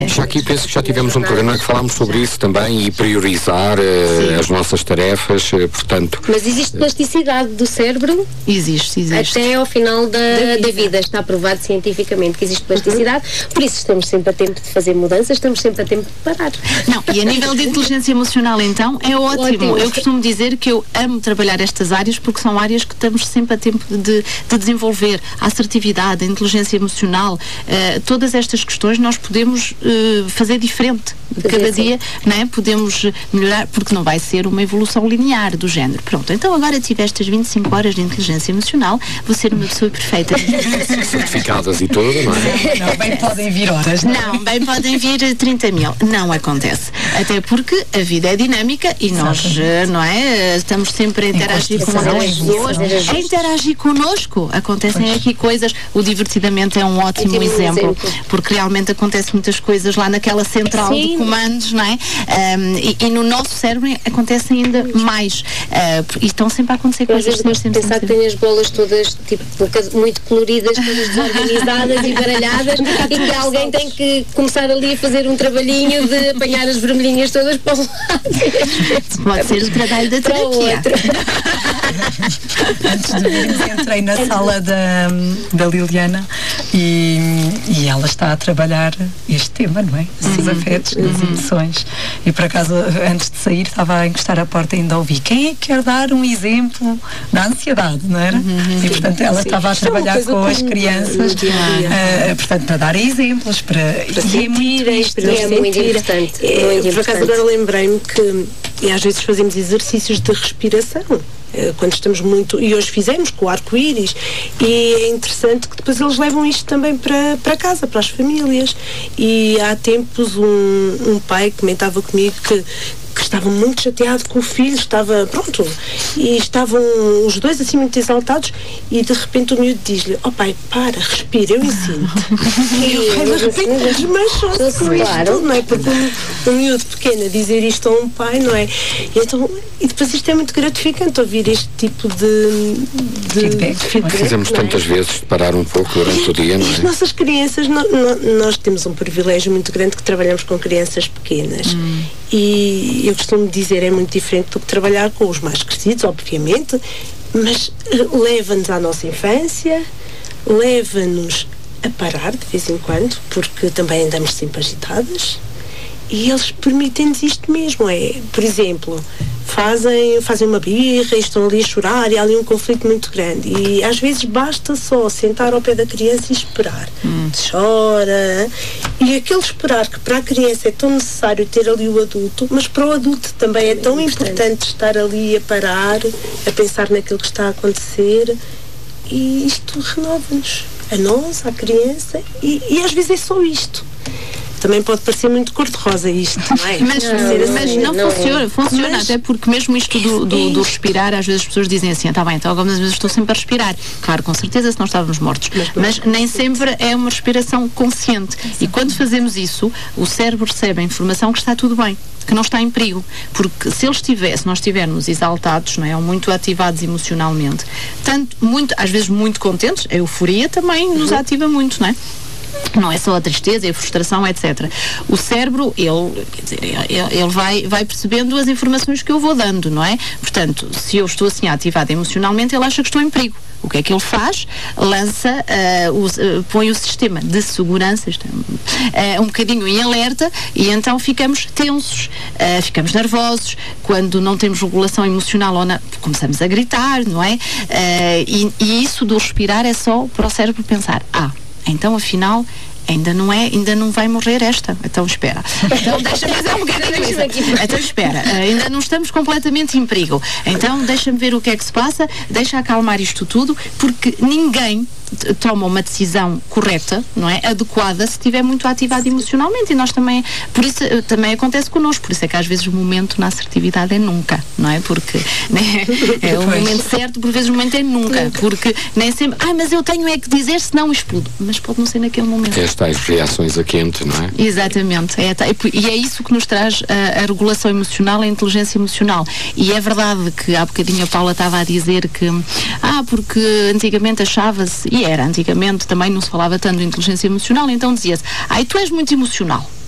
Já aqui penso que já tivemos um programa que falámos sobre isso também e priorizar as nossas tarefas, portanto... Mas existe plasticidade do cérebro? Existe. Até ao final da vida. Está provado cientificamente que existe plasticidade, por isso estamos sempre a tempo de fazer mudanças, estamos sempre a tempo de parar. Não, e a nível de inteligência emocional, então, é ótimo. Eu costumo dizer que eu amo trabalhar estas áreas porque são áreas que estamos sempre a tempo de desenvolver. A assertividade, a inteligência emocional, todas estas questões nós podemos fazer diferente de cada dia, não é? Podemos melhorar, porque não vai ser uma evolução linear do género. Pronto, então agora tive estas 25 horas de inteligência emocional, vou ser uma pessoa perfeita. Certificadas e tudo, não é? Não, bem podem vir horas. Não, bem podem vir 30 mil. Não acontece. Até porque a vida é dinâmica e nós, não é? Estamos sempre a interagir com as pessoas. A interagir connosco. Acontecem aqui coisas. O Divertidamente é um ótimo exemplo. Porque realmente acontecem muitas coisas lá naquela central de comandos, não é? E no nosso cérebro acontecem ainda mais. E estão sempre a acontecer coisas. Às vezes pensar que tem as bolas todas tipo, muito coloridas, todas desorganizadas e baralhadas, e que alguém tem que começar ali a fazer um trabalhinho de apanhar as vermelhinhas todas para um lado. Pode ser o trabalho da terapia. Antes de virmos, entrei na sala da Liliana e ela está a trabalhar este tema, não é? Os afetos, as emoções. E por acaso, antes de sair, estava a encostar à porta e ainda ouvi: quem é que quer dar um exemplo da ansiedade, não era? E portanto ela estava a trabalhar com as crianças, portanto, para dar exemplos, para sentirem, é muito importante. Por acaso agora lembrei-me que às vezes fazemos exercícios de respiração quando estamos muito, e hoje fizemos com o arco-íris, e é interessante que depois eles levam isto também para casa, para as famílias. E há tempos um pai comentava comigo que estava muito chateado com o filho, e estavam os dois assim muito exaltados, e de repente o miúdo diz-lhe: ó pai, para, respira, eu ensino-te. E o pai de repente desmanchou-se com isto tudo, não é? Porque um miúdo pequeno a dizer isto a um pai, não é? E depois isto é muito gratificante, ouvir este tipo de feedback. Fizemos tantas vezes de parar um pouco durante o dia, não é? As nossas crianças, nós temos um privilégio muito grande, que trabalhamos com crianças pequenas. E eu costumo dizer, é muito diferente do que trabalhar com os mais crescidos, obviamente, mas leva-nos à nossa infância, leva-nos a parar de vez em quando, porque também andamos sempre agitadas, e eles permitem-nos isto mesmo. Por exemplo, fazem uma birra e estão ali a chorar, e há ali um conflito muito grande, e às vezes basta só sentar ao pé da criança e esperar. Chora, e aquele esperar, que para a criança é tão necessário ter ali o adulto, mas para o adulto também é tão importante estar ali a parar, a pensar naquilo que está a acontecer, e isto renova-nos, a nós, à criança, e às vezes é só isto. Também pode parecer muito cor-de-rosa isto, não é? Mas não funciona, até porque mesmo isto do respirar, às vezes as pessoas dizem assim: está bem, então algumas vezes estou sempre a respirar. Claro, com certeza, se não estávamos mortos. Mas nem sempre é uma respiração consciente. E quando fazemos isso, o cérebro recebe a informação que está tudo bem, que não está em perigo, porque se nós estivermos exaltados, não é, ou muito ativados emocionalmente, às vezes muito contentes, a euforia também nos ativa muito, não é? Não é só a tristeza e a frustração, etc. O cérebro, ele vai percebendo as informações que eu vou dando, não é? Portanto, se eu estou assim ativada emocionalmente, ele acha que estou em perigo. O que é que ele faz? Põe o sistema de segurança um bocadinho em alerta, e então ficamos tensos, ficamos nervosos. Quando não temos regulação emocional, começamos a gritar, não é? E isso do respirar é só para o cérebro pensar: então afinal ainda não vai morrer esta, então espera. Então deixa-me fazer um bocadinho isso. Então espera, ainda não estamos completamente em perigo. Então deixa-me ver o que é que se passa, deixa acalmar isto tudo, porque ninguém toma uma decisão correta, não é? Adequada, se estiver muito ativado emocionalmente. E nós também, por isso também acontece connosco, por isso é que às vezes o momento na assertividade é nunca, não é? Porque é o momento certo, por vezes o momento é nunca, porque nem sempre, mas eu tenho é que dizer, senão explodo. Mas pode não ser naquele momento. É as tais reações a quente, não é? Exatamente. E é isso que nos traz a regulação emocional, a inteligência emocional. E é verdade que há bocadinho a Paula estava a dizer que porque antigamente achava-se, antigamente também não se falava tanto de inteligência emocional, então dizia-se: tu és muito emocional.